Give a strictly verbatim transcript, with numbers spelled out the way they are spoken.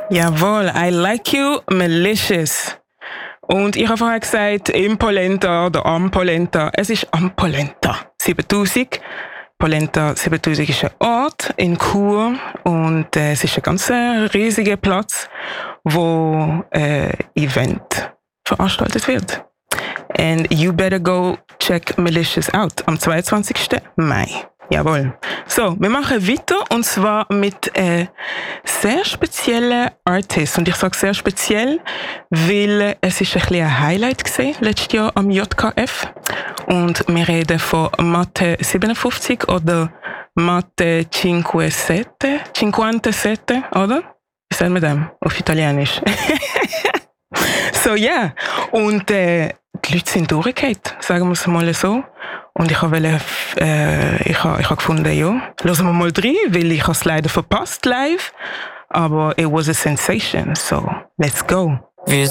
Jawohl, I like you malicious. Und ich habe vorher gesagt, Impolenta oder Ampolenta. Es ist Ampolenta siebentausend. Polenta siebentausend ist ein Ort in Chur und äh, es ist ein ganz riesiger Platz, wo äh, Event veranstaltet wird. And you better go check Malicious out am zweiundzwanzigsten Mai. Jawohl. So, wir machen weiter und zwar mit äh, sehr speziellen Artists. Und ich sage sehr speziell, weil es ist ein bisschen ein Highlight gewesen, letztes Jahr am J K F. Und wir reden von Matte siebenundfünfzig oder Matte cinquantasette, cinquantasette, oder? Wie sagen wir das auf Italienisch? So, ja. Yeah. Und äh, die Leute sind durchgefallen, sagen wir es mal so. Und ich habe äh, ich habe, ich habe gefunden, ja, hören wir mal rein, weil ich es leider verpasst live. Aber it was a sensation, so let's go.